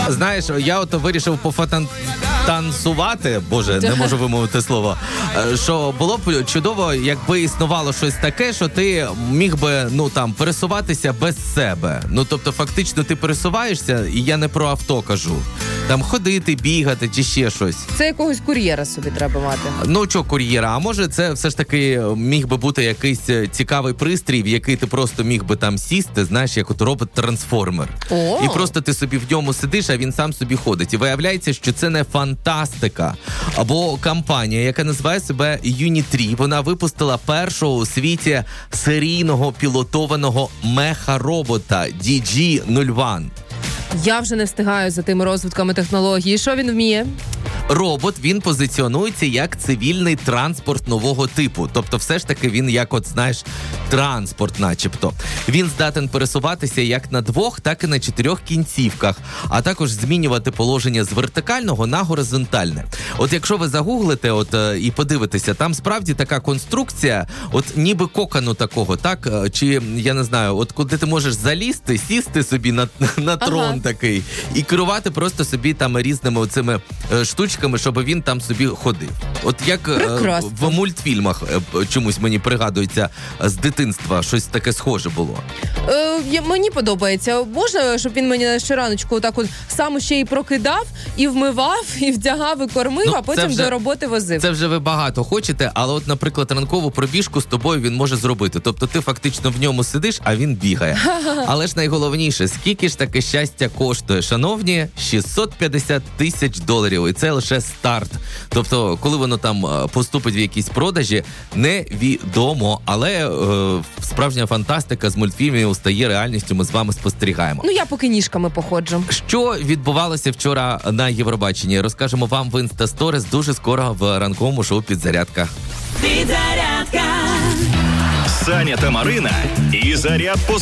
Знаєш, я от вирішив танцювати, боже, не можу вимовити слово, що було б чудово, якби існувало щось таке, що ти міг би, пересуватися без себе. Тобто, фактично, ти пересуваєшся, і я не про авто кажу. Там ходити, бігати чи ще щось. Це якогось кур'єра собі треба мати. Кур'єра? А може це все ж таки міг би бути якийсь цікавий пристрій, в який ти просто міг би там сісти, знаєш, як от робот-трансформер. І просто ти собі в ньому сидиш, а він сам собі ходить. І виявляється, що це не фантастика. Або компанія, яка називає себе Unitree, вона випустила першого у світі серійного пілотованого меха-робота DG-01. Я вже не встигаю за тими розвитками технологій. Що він вміє? Робот, він позиціонується як цивільний транспорт нового типу. Тобто все ж таки він як транспорт начебто. Він здатен пересуватися як на 2, так і на 4 кінцівках, а також змінювати положення з вертикального на горизонтальне. От якщо ви загуглите і подивитеся, там справді така конструкція, ніби кокону такого, так? Чи, я не знаю, куди ти можеш залізти, сісти собі на трон такий і керувати просто собі там різними оцими штучками, щоб він там собі ходив. От як в мультфільмах чомусь мені пригадується з дитинства, щось таке схоже було. Мені подобається. Можна, щоб він мені щораночку сам ще і прокидав, і вмивав, і вдягав, і кормив, а потім до роботи возив. Це вже ви багато хочете, але наприклад, ранкову пробіжку з тобою він може зробити. Тобто ти фактично в ньому сидиш, а він бігає. Але ж найголовніше, скільки ж таке щастя коштує? Шановні, $650 тисяч. І це лише старт. Тобто, коли воно там поступить в якісь продажі, невідомо. Але справжня фантастика з мультфільмів стає реальністю, ми з вами спостерігаємо. Я поки ніжками походжу. Що відбувалося вчора на Євробаченні? Розкажемо вам в Інстасторіс дуже скоро в ранковому шоу «Підзарядка». Підзарядка. Саня та Марина і заряд